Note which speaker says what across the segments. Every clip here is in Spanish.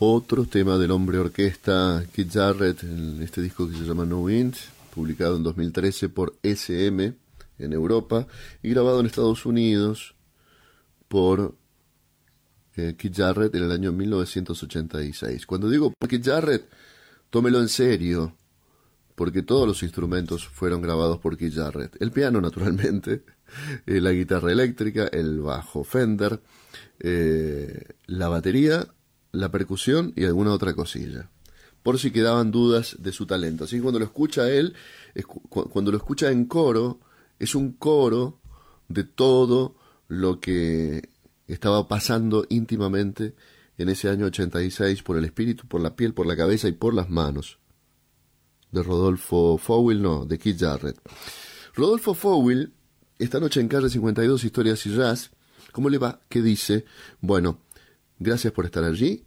Speaker 1: Otro tema del hombre orquesta Keith Jarrett en este disco que se llama No Wind, publicado en 2013 por SM en Europa y grabado en Estados Unidos por Keith Jarrett en el año 1986. Cuando digo Keith Jarrett, tómelo en serio, porque todos los instrumentos fueron grabados por Keith Jarrett. El piano, naturalmente, la guitarra eléctrica, el bajo Fender, la batería, la percusión y alguna otra cosilla, por si quedaban dudas de su talento. Así que cuando lo escucha él, cuando lo escucha en coro, es un coro de todo lo que estaba pasando íntimamente en ese año 86 por el espíritu, por la piel, por la cabeza y por las manos. De Rodolfo Fowell, no, de Keith Jarrett. Rodolfo Fowell, esta noche en Calle 52, Historias y Jazz, ¿cómo le va? ¿Qué dice? Bueno, gracias por estar allí,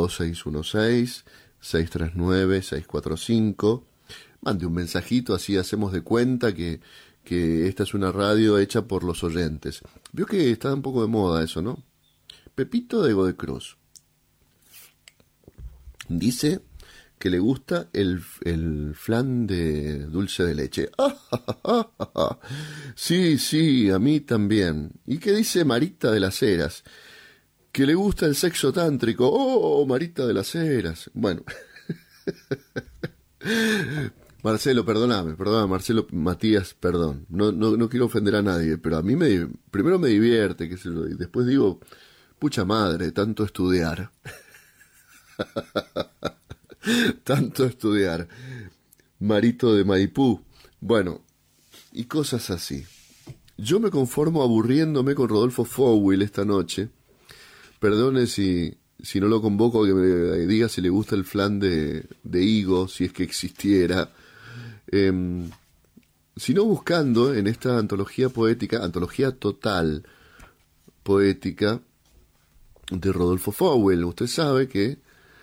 Speaker 1: 2616-639-645. Mande un mensajito, así hacemos de cuenta que esta es una radio hecha por los oyentes. Vio que está un poco de moda eso, ¿no? Pepito de Godecruz dice que le gusta el flan de dulce de leche. Sí, a mí también. ¿Y qué dice Marita de las Heras? Que le gusta el sexo tántrico. ¡Oh, Marita de las Heras! Bueno. Marcelo, perdóname, Marcelo, Matías, perdón. No quiero ofender a nadie, pero a mí primero me divierte, qué sé yo, y después digo, pucha madre, tanto estudiar. Tanto estudiar. Marito de Maipú. Bueno, y cosas así. Yo me conformo aburriéndome con Rodolfo Fowell esta noche. Perdone si no lo convoco, que me diga si le gusta el flan de higo, si es que existiera. Sino buscando en esta antología poética, antología total poética de Rodolfo Fowell. Usted sabe que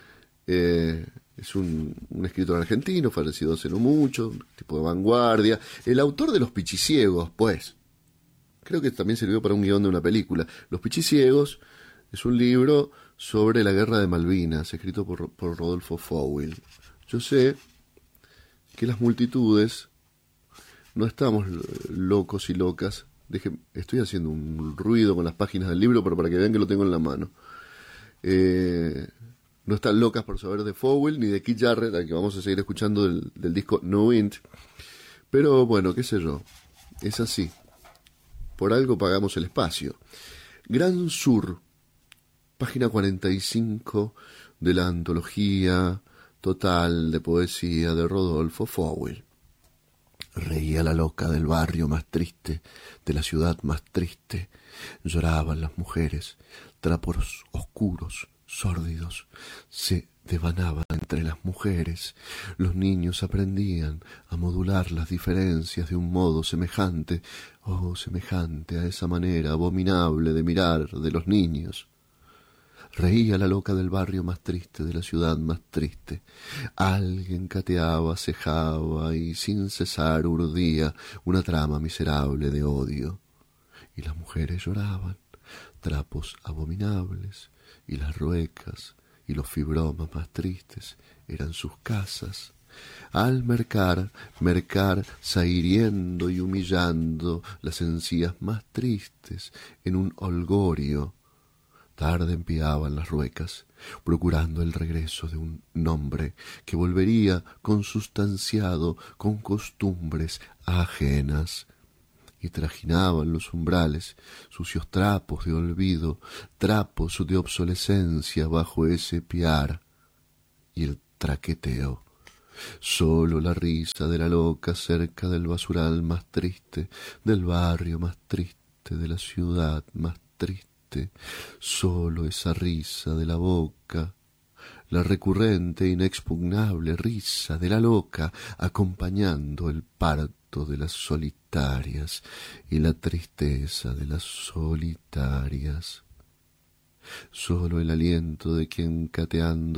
Speaker 1: es un escritor argentino, fallecido hace no mucho, tipo de vanguardia, el autor de Los Pichiciegos, pues. Creo que también sirvió para un guión de una película. Los Pichiciegos es un libro sobre la guerra de Malvinas, escrito por Rodolfo Fowell. Yo sé que las multitudes no estamos locos y locas. Estoy haciendo un ruido con las páginas del libro, pero para que vean que lo tengo en la mano. No están locas por saber de Fowell ni de Keith Jarrett, al que vamos a seguir escuchando del disco No Wind. Pero bueno, qué sé yo, es así. Por algo pagamos el espacio. Gran Sur, página 45 de la antología total de poesía de Rodolfo Fowell. Reía la loca del barrio más triste, de la ciudad más triste. Lloraban las mujeres, trapos oscuros, sórdidos, se devanaban entre las mujeres. Los niños aprendían a modular las diferencias de un modo semejante, semejante a esa manera abominable de mirar de los niños. Reía la loca del barrio más triste, de la ciudad más triste. Alguien cateaba, cejaba y sin cesar urdía una trama miserable de odio. Y las mujeres lloraban, trapos abominables, y las ruecas y los fibromas más tristes eran sus casas. Al mercar, zahiriendo y humillando las encías más tristes en un holgorio. Tarde empiaban las ruecas, procurando el regreso de un nombre que volvería consustanciado con costumbres ajenas, y trajinaban los umbrales sucios trapos de olvido, trapos de obsolescencia bajo ese piar y el traqueteo. Solo la risa de la loca cerca del basural más triste, del barrio más triste, de la ciudad más triste. Solo esa risa de la boca, la recurrente e inexpugnable risa de la loca, acompañando el parto de las solitarias y la tristeza de las solitarias. Solo el aliento de quien cateando